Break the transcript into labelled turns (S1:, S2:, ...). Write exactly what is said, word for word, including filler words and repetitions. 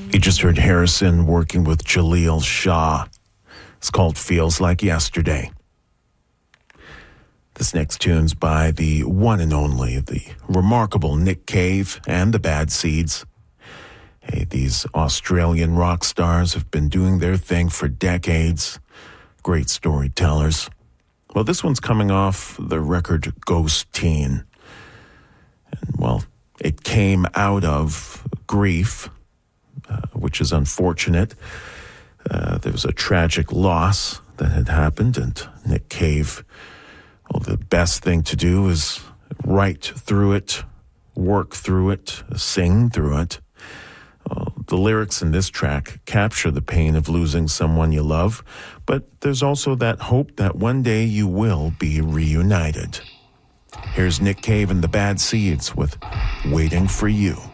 S1: You just heard Harrison working with Jaleel Shaw. It's called Feels Like Yesterday. This next tune's by the one and only, the remarkable Nick Cave and the Bad Seeds. Hey, these Australian rock stars have been doing their thing for decades. Great storytellers. Well, this one's coming off the record Ghost Teen. And, well, it came out of grief, uh, which is unfortunate. Uh, there was a tragic loss that had happened, and Nick Cave, well, the best thing to do is write through it, work through it, sing through it. Uh, the lyrics in this track capture the pain of losing someone you love, but there's also that hope that one day you will be reunited. Here's Nick Cave and the Bad Seeds with Waiting for You.